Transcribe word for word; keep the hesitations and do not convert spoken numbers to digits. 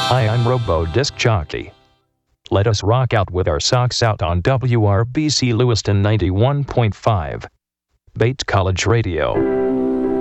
Hi, I'm Robo Disc Jockey. Let us rock out with our socks out on W R B C Lewiston ninety-one point five. Bait College Radio.